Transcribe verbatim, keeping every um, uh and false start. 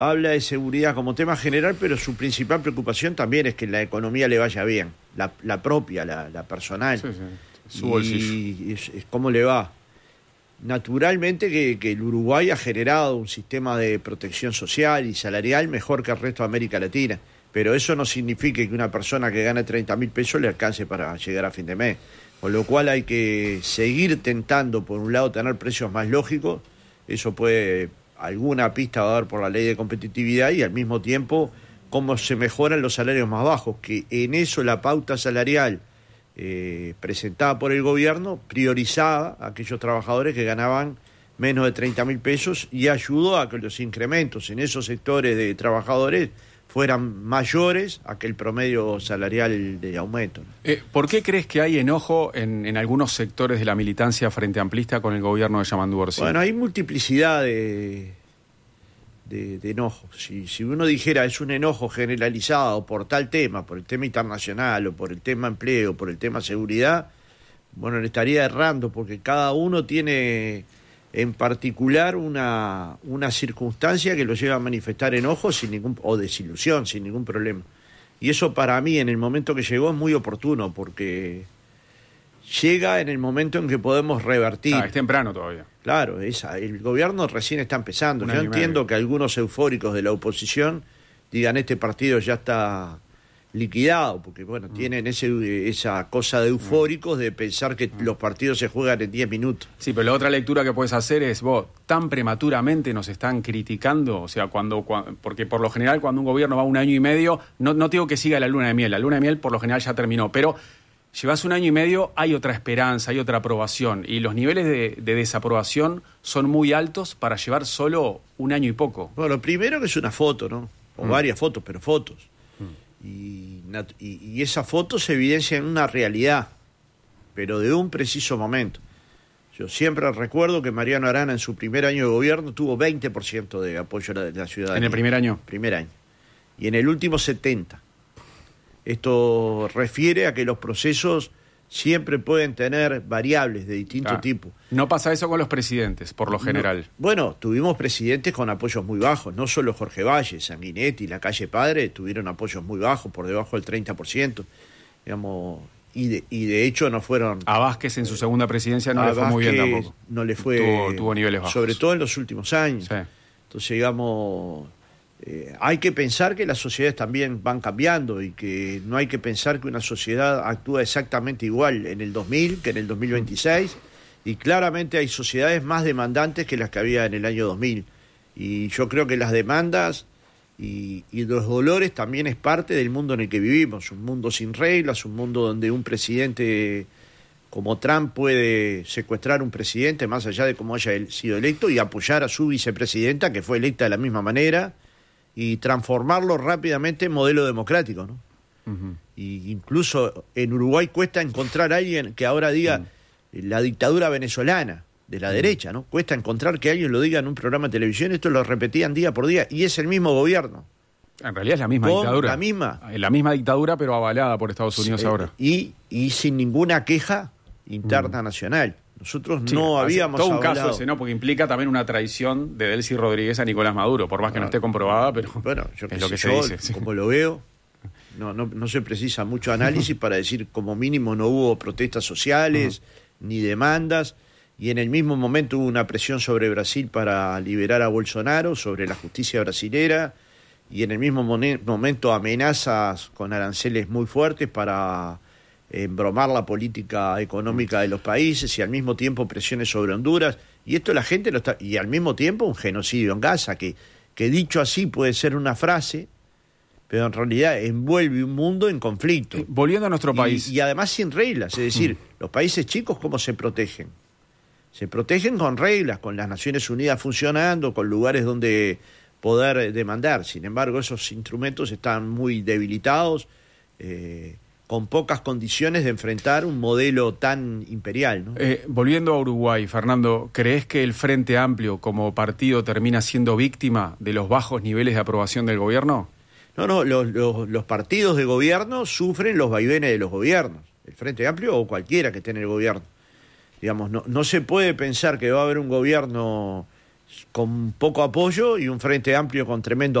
habla de seguridad como tema general, pero su principal preocupación también es que la economía le vaya bien, la, la propia, la, la personal. Sí, sí. Su bolsillo. Y es, es cómo le va. Naturalmente que, que el Uruguay ha generado un sistema de protección social y salarial mejor que el resto de América Latina, pero eso no significa que una persona que gane treinta mil pesos le alcance para llegar a fin de mes, con lo cual hay que seguir tentando, por un lado, tener precios más lógicos. Eso puede, alguna pista va a dar por la ley de competitividad, y al mismo tiempo cómo se mejoran los salarios más bajos, que en eso la pauta salarial Eh, presentada por el gobierno priorizaba a aquellos trabajadores que ganaban menos de treinta mil pesos y ayudó a que los incrementos en esos sectores de trabajadores fueran mayores a que el promedio salarial de aumento. Eh, ¿Por qué crees que hay enojo en, en algunos sectores de la militancia frente amplista con el gobierno de Yamandú Orsi? Bueno, hay multiplicidad de, de, de enojos. Si, si uno dijera es un enojo generalizado por tal tema, por el tema internacional o por el tema empleo, por el tema seguridad, bueno, le estaría errando, porque cada uno tiene en particular una, una circunstancia que lo lleva a manifestar enojo sin ningún, o desilusión sin ningún problema. Y eso para mí en el momento que llegó es muy oportuno, porque llega en el momento en que podemos revertir. Ah, es temprano todavía. Claro, esa, el gobierno recién está empezando. Yo entiendo que algunos eufóricos de la oposición digan este partido ya está liquidado, porque bueno, mm. tienen ese, esa cosa de eufóricos de pensar que mm. los partidos se juegan en diez minutos. Sí, pero la otra lectura que puedes hacer es, vos, tan prematuramente nos están criticando, o sea, cuando, cuando porque por lo general cuando un gobierno va un año y medio, no, no digo que siga la luna de miel, la luna de miel por lo general ya terminó, pero llevas un año y medio, hay otra esperanza, hay otra aprobación, y los niveles de, de desaprobación son muy altos para llevar solo un año y poco. Bueno, lo primero que es una foto, ¿no? O mm. varias fotos, pero fotos. Mm. Y, y, y esa foto se evidencia en una realidad, pero de un preciso momento. Yo siempre recuerdo que Mariano Arana en su primer año de gobierno tuvo veinte por ciento de apoyo de la ciudadanía. ¿En el primer año? Primer año. Y en el último setenta por ciento. Esto refiere a que los procesos siempre pueden tener variables de distinto ah, tipo. No pasa eso con los presidentes, por lo general. No, bueno, tuvimos presidentes con apoyos muy bajos, no solo Jorge Valle, Sanguinetti, la Calle Padre tuvieron apoyos muy bajos, por debajo del treinta por ciento, digamos, y de, y de hecho no fueron... A Vázquez en su segunda presidencia no le fue Vázquez muy bien tampoco. No le fue... Tuvo, tuvo niveles bajos. Sobre todo en los últimos años. Sí. Entonces, digamos... Eh, hay que pensar que las sociedades también van cambiando y que no hay que pensar que una sociedad actúa exactamente igual en el dos mil que en el dos mil veintiséis, y claramente hay sociedades más demandantes que las que había en el año dos mil, y yo creo que las demandas y, y los dolores también es parte del mundo en el que vivimos, un mundo sin reglas, un mundo donde un presidente como Trump puede secuestrar un presidente más allá de cómo haya sido electo y apoyar a su vicepresidenta que fue electa de la misma manera y transformarlo rápidamente en modelo democrático, ¿no? Uh-huh. Y incluso en Uruguay cuesta encontrar a alguien que ahora diga uh-huh. la dictadura venezolana de la uh-huh. derecha, ¿no? Cuesta encontrar que alguien lo diga en un programa de televisión. Esto lo repetían día por día y es el mismo gobierno. En realidad es la misma dictadura. La misma. La misma dictadura, pero avalada por Estados Unidos sí, ahora. Y, y sin ninguna queja interna uh-huh. nacional. Nosotros sí, no habíamos todo un hablado. caso ese, ¿no? Porque implica también una traición de Delcy Rodríguez a Nicolás Maduro, por más que no, no esté comprobada, pero bueno, yo es lo que yo, se dice. Sí. Como lo veo, no, no, no se precisa mucho análisis para decir como mínimo no hubo protestas sociales uh-huh. ni demandas, y en el mismo momento hubo una presión sobre Brasil para liberar a Bolsonaro, sobre la justicia brasilera, y en el mismo momento amenazas con aranceles muy fuertes para embromar la política económica de los países, y al mismo tiempo presiones sobre Honduras, y esto la gente lo está, y al mismo tiempo un genocidio en Gaza, que, que dicho así puede ser una frase, pero en realidad envuelve un mundo en conflicto. Eh, volviendo a nuestro y, país. Y además sin reglas, es decir, mm. los países chicos, ¿cómo se protegen? Se protegen con reglas, con las Naciones Unidas funcionando, con lugares donde poder demandar. Sin embargo, esos instrumentos están muy debilitados, eh, con pocas condiciones de enfrentar un modelo tan imperial, ¿no? Eh, volviendo a Uruguay, Fernando, ¿crees que el Frente Amplio como partido termina siendo víctima de los bajos niveles de aprobación del gobierno? No, no, los, los, los partidos de gobierno sufren los vaivenes de los gobiernos, el Frente Amplio o cualquiera que esté en el gobierno. Digamos, no, no se puede pensar que va a haber un gobierno con poco apoyo y un Frente Amplio con tremendo